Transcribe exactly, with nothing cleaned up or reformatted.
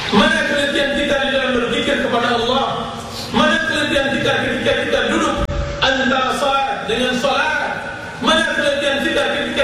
Mana keletihan kita di dalam berzikir kepada Allah? Mana keletihan kita ketika kita duduk antara salat dengan salat? Mana keletihan kita ketika